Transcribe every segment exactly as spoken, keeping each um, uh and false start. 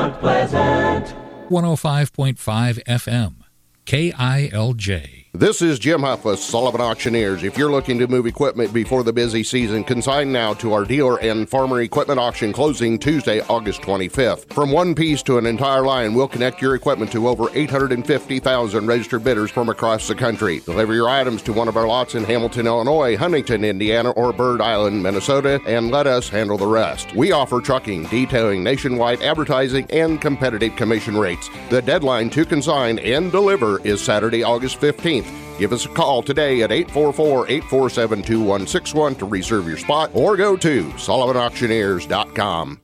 Mount Pleasant. one oh five point five F M, K I L J. This is Jim Huff with Sullivan Auctioneers. If you're looking to move equipment before the busy season, consign now to our dealer and farmer equipment auction closing Tuesday, August twenty-fifth. From one piece to an entire line, we'll connect your equipment to over eight hundred fifty thousand registered bidders from across the country. Deliver your items to one of our lots in Hamilton, Illinois, Huntington, Indiana, or Bird Island, Minnesota, and let us handle the rest. We offer trucking, detailing, nationwide advertising, and competitive commission rates. The deadline to consign and deliver is Saturday, August fifteenth. Give us a call today at eight four four, eight four seven, two one six one to reserve your spot, or go to sullivan auctioneers dot com.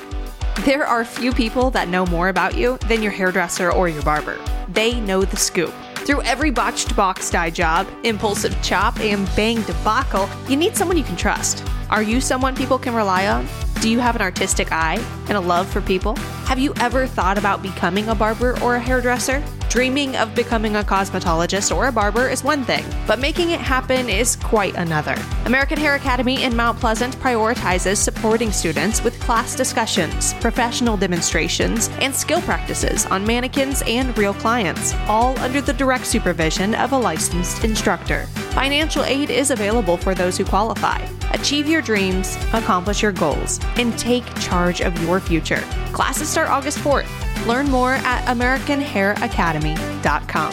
There are few people that know more about you than your hairdresser or your barber. They know the scoop. Through every botched box dye job, impulsive chop, and bang debacle, you need someone you can trust. Are you someone people can rely on? Do you have an artistic eye and a love for people? Have you ever thought about becoming a barber or a hairdresser? Dreaming of becoming a cosmetologist or a barber is one thing, but making it happen is quite another. American Hair Academy in Mount Pleasant prioritizes supporting students with class discussions, professional demonstrations, and skill practices on mannequins and real clients, all under the direct supervision of a licensed instructor. Financial aid is available for those who qualify. Achieve your dreams, accomplish your goals, and take charge of your future. Classes start August fourth. Learn more at american hair academy dot com.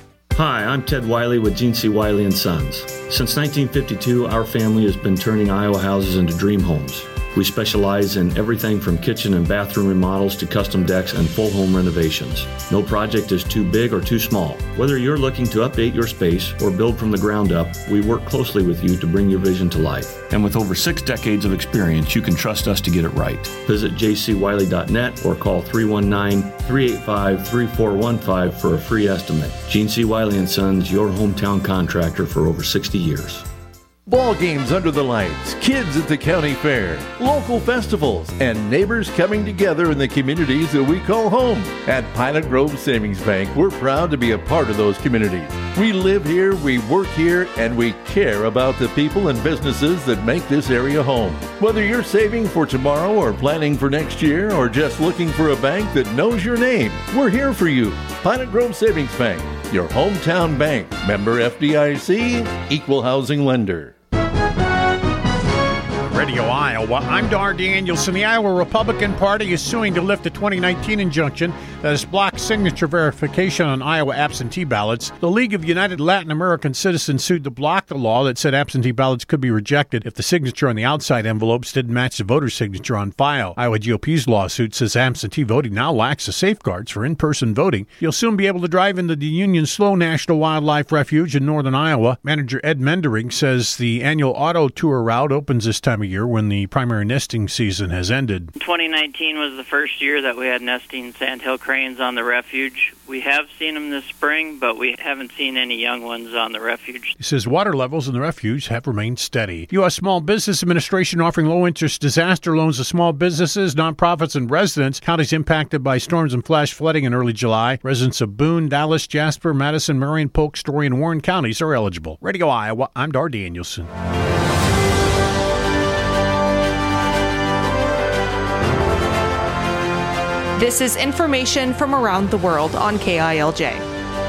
Hi, I'm Ted Wiley with Gene C. Wiley and Sons. Since nineteen fifty-two, our family has been turning Iowa houses into dream homes. We specialize in everything from kitchen and bathroom remodels to custom decks and full home renovations. No project is too big or too small. Whether you're looking to update your space or build from the ground up, we work closely with you to bring your vision to life. And with over six decades of experience, you can trust us to get it right. Visit j c wiley dot net or call three one nine, three eight five, three four one five for a free estimate. Gene C. Wiley and Sons, your hometown contractor for over sixty years. Ball games under the lights, kids at the county fair, local festivals, and neighbors coming together in the communities that we call home. At Pilot Grove Savings Bank, we're proud to be a part of those communities. We live here, we work here, and we care about the people and businesses that make this area home. Whether you're saving for tomorrow or planning for next year or just looking for a bank that knows your name, we're here for you. Pilot Grove Savings Bank, your hometown bank. Member F D I C, equal housing lender. Radio Iowa. I'm Dar Danielson. The Iowa Republican Party is suing to lift a twenty nineteen injunction that has blocked signature verification on Iowa absentee ballots. The League of United Latin American Citizens sued to block the law that said absentee ballots could be rejected if the signature on the outside envelopes didn't match the voter's signature on file. Iowa G O P's lawsuit says absentee voting now lacks the safeguards for in-person voting. You'll soon be able to drive into the Union Slough National Wildlife Refuge in northern Iowa. Manager Ed Mendering says the annual auto tour route opens this time of year when the primary nesting season has ended. twenty nineteen was the first year that we had nesting sandhill cranes on the refuge. We have seen them this spring, but we haven't seen any young ones on the refuge. He says water levels in the refuge have remained steady. U S Small Business Administration offering low-interest disaster loans to small businesses, nonprofits, and residents. Counties impacted by storms and flash flooding in early July. Residents of Boone, Dallas, Jasper, Madison, Marion, Polk, Story, and Warren counties are eligible. Radio Iowa, I'm Dar Danielson. This is information from around the world on K I L J.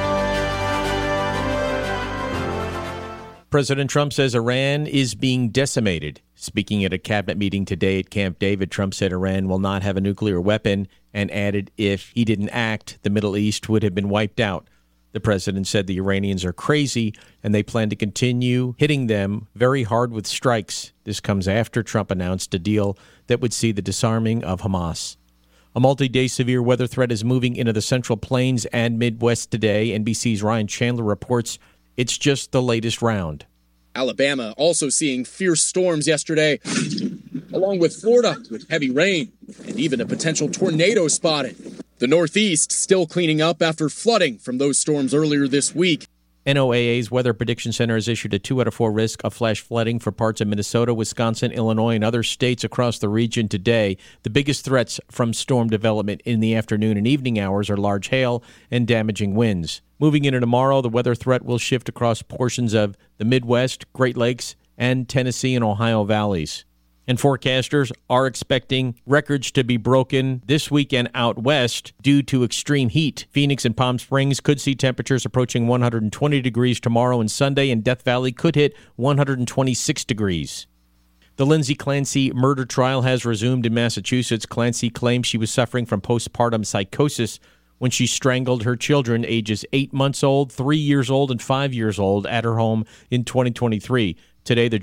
President Trump says Iran is being decimated. Speaking at a cabinet meeting today at Camp David, Trump said Iran will not have a nuclear weapon and added if he didn't act, the Middle East would have been wiped out. The president said the Iranians are crazy and they plan to continue hitting them very hard with strikes. This comes after Trump announced a deal that would see the disarming of Hamas. A multi-day severe weather threat is moving into the Central Plains and Midwest today. N B C's Ryan Chandler reports it's just the latest round. Alabama also seeing fierce storms yesterday, along with Florida with heavy rain and even a potential tornado spotted. The Northeast still cleaning up after flooding from those storms earlier this week. N O A A's Weather Prediction Center has issued a two out of four risk of flash flooding for parts of Minnesota, Wisconsin, Illinois, and other states across the region today. The biggest threats from storm development in the afternoon and evening hours are large hail and damaging winds. Moving into tomorrow, the weather threat will shift across portions of the Midwest, Great Lakes, and Tennessee and Ohio valleys. And forecasters are expecting records to be broken this weekend out west due to extreme heat. Phoenix and Palm Springs could see temperatures approaching one hundred twenty degrees tomorrow and Sunday, and Death Valley could hit one hundred twenty-six degrees. The Lindsay Clancy murder trial has resumed in Massachusetts. Clancy claims she was suffering from postpartum psychosis when she strangled her children, ages eight months old, three years old, and five years old, at her home in twenty twenty-three. Today, the